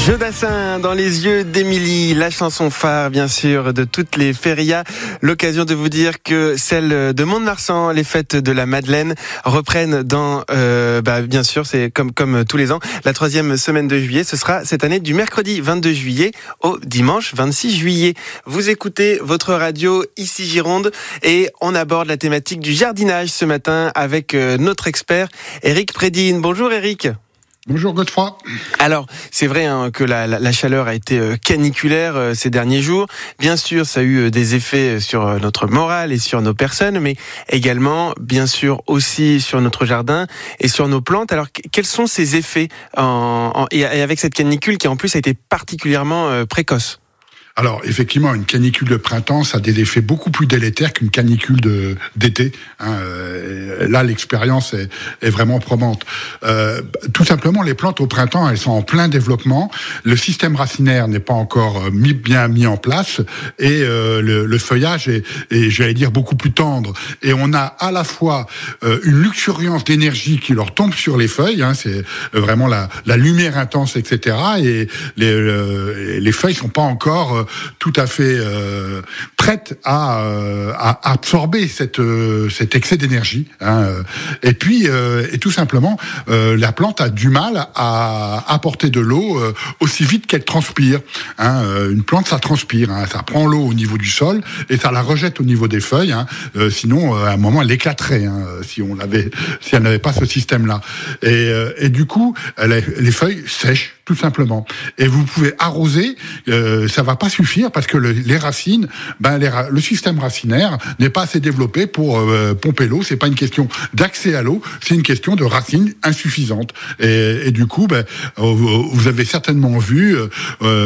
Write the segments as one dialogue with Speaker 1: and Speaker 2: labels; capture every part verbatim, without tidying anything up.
Speaker 1: Jodassin dans les yeux d'Émilie, la chanson phare bien sûr de toutes les férias. L'occasion de vous dire que celle de Mont-de-Marsan, les fêtes de la Madeleine, reprennent dans, euh, bah, bien sûr, c'est comme comme tous les ans, la troisième semaine de juillet. Ce sera cette année du mercredi vingt-deux juillet au dimanche vingt-six juillet. Vous écoutez votre radio ici Gironde et on aborde la thématique du jardinage ce matin avec notre expert Éric Prédine. Bonjour Éric.
Speaker 2: Bonjour Godefroy.
Speaker 1: Alors, c'est vrai hein, que la, la, la chaleur a été euh, caniculaire euh, ces derniers jours. Bien sûr, ça a eu euh, des effets sur euh, notre morale et sur nos personnes, mais également, bien sûr, aussi sur notre jardin et sur nos plantes. Alors, qu- quels sont ces effets en, en, et, et avec cette canicule qui, en plus, a été particulièrement euh, précoce ?
Speaker 2: Alors, effectivement, une canicule de printemps, ça a des effets beaucoup plus délétères qu'une canicule de, d'été. Hein. Là, l'expérience est, est vraiment probante. Euh, tout simplement, les plantes au printemps, elles sont en plein développement. Le système racinaire n'est pas encore mis, bien mis en place et euh, le, le feuillage est, est, j'allais dire, beaucoup plus tendre. Et on a à la fois euh, une luxuriance d'énergie qui leur tombe sur les feuilles, hein, c'est vraiment la, la lumière intense, et cetera. Et les, euh, les feuilles sont pas encore tout à fait euh, prête à, euh, à absorber cette, euh, cet excès d'énergie. Hein. Et puis, euh, et tout simplement, euh, la plante a du mal à apporter de l'eau euh, aussi vite qu'elle transpire. Hein. Une plante, ça transpire, hein. Ça prend l'eau au niveau du sol et ça la rejette au niveau des feuilles. Hein. Euh, sinon, à un moment, elle éclaterait hein, si on l'avait, si elle n'avait pas ce système-là. Et, euh, et du coup, les, les feuilles sèchent. Tout simplement. Et vous pouvez arroser, euh, ça va pas suffire parce que le, les racines, ben les, le système racinaire n'est pas assez développé pour euh, pomper l'eau. C'est pas une question d'accès à l'eau, c'est une question de racines insuffisantes. Et, et du coup, ben vous avez certainement vu euh,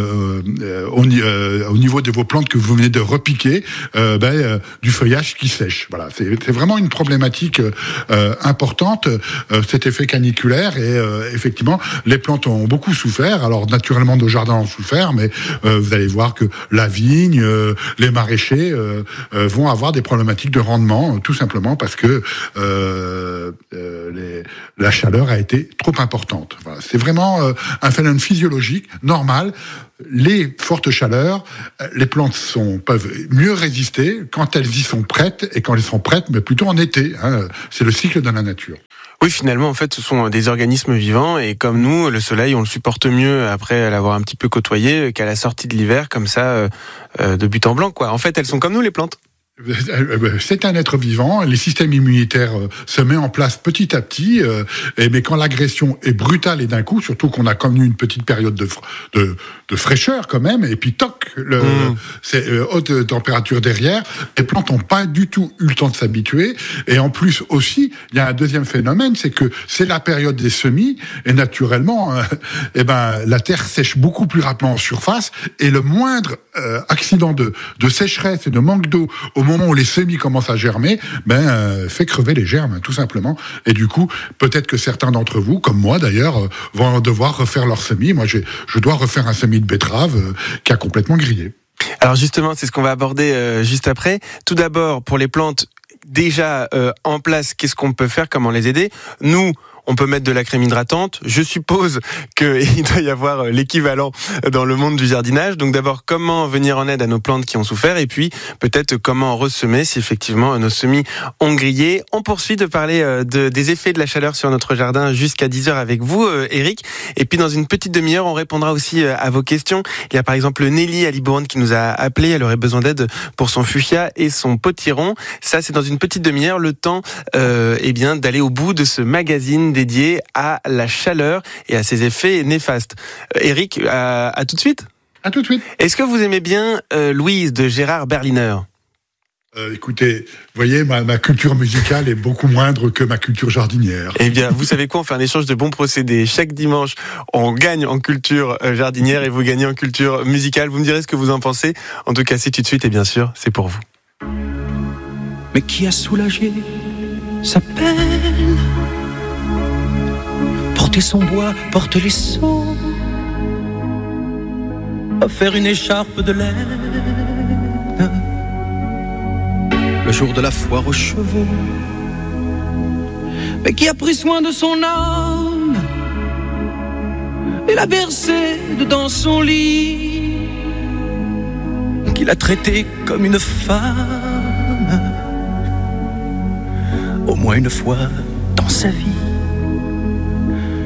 Speaker 2: euh, au, euh, au niveau de vos plantes que vous venez de repiquer, euh, ben euh, du feuillage qui sèche. Voilà, c'est, c'est vraiment une problématique euh, importante, euh, cet effet caniculaire. Et euh, effectivement, les plantes ont beaucoup souffert. Alors naturellement nos jardins ont souffert, mais euh, vous allez voir que la vigne, euh, les maraîchers euh, euh, vont avoir des problématiques de rendement, euh, tout simplement parce que euh, euh, les, la chaleur a été trop importante. Voilà. C'est vraiment euh, un phénomène physiologique normal. Les fortes chaleurs, les plantes sont, peuvent mieux résister quand elles y sont prêtes, et quand elles sont prêtes, mais plutôt en été. Hein. C'est le cycle de la nature.
Speaker 1: Oui, finalement, en fait, ce sont des organismes vivants, et comme nous, le soleil, on le supporte mieux après l'avoir un petit peu côtoyé qu'à la sortie de l'hiver, comme ça, euh, de but en blanc, quoi. En fait, elles sont comme nous, les plantes.
Speaker 2: C'est un être vivant, les systèmes immunitaires se mettent en place petit à petit, euh, mais quand l'agression est brutale et d'un coup, surtout qu'on a connu une petite période de, de, de fraîcheur quand même, et puis toc, le, mmh. c'est euh, haute température derrière, les plantes n'ont pas du tout eu le temps de s'habituer, et en plus aussi, il y a un deuxième phénomène, c'est que c'est la période des semis, et naturellement, euh, eh ben, la terre sèche beaucoup plus rapidement en surface, et le moindre euh, accident de, de sécheresse et de manque d'eau au moment où les semis commencent à germer, ben euh, fait crever les germes, tout simplement. Et du coup, peut-être que certains d'entre vous, comme moi d'ailleurs, euh, vont devoir refaire leur semis. Moi, j'ai, je dois refaire un semis de betterave euh, qui a complètement grillé.
Speaker 1: Alors justement, c'est ce qu'on va aborder euh, juste après. Tout d'abord, pour les plantes déjà euh, en place, qu'est-ce qu'on peut faire, comment les aider ? Nous, on peut mettre de la crème hydratante. Je suppose qu'il doit y avoir l'équivalent dans le monde du jardinage. Donc d'abord, comment venir en aide à nos plantes qui ont souffert, et puis peut-être comment ressemer si effectivement nos semis ont grillé. On poursuit de parler de, des effets de la chaleur sur notre jardin jusqu'à dix heures avec vous, Éric. Et puis dans une petite demi-heure, on répondra aussi à vos questions. Il y a par exemple Nelly à Libourne qui nous a appelé. Elle aurait besoin d'aide pour son fuchsia et son potiron. Ça, c'est dans une petite demi-heure, le temps euh, eh bien, d'aller au bout de ce magazine dédié à la chaleur et à ses effets néfastes. Éric, à, à tout de suite.
Speaker 2: À tout de suite.
Speaker 1: Est-ce que vous aimez bien euh, Louise de Gérard Berliner ?
Speaker 2: Euh, écoutez, vous voyez, ma, ma culture musicale est beaucoup moindre que ma culture jardinière.
Speaker 1: Eh bien, vous savez quoi ? On fait un échange de bons procédés. Chaque dimanche, on gagne en culture jardinière et vous gagnez en culture musicale. Vous me direz ce que vous en pensez. En tout cas, c'est tout de suite et bien sûr, c'est pour vous.
Speaker 3: Mais qui a soulagé sa peine ? Porter son bois, porter les seaux, faire une écharpe de laine le jour de la foire aux chevaux. Mais qui a pris soin de son âme et l'a bercée dans son lit, qu'il a traitée comme une femme, au moins une fois dans sa vie.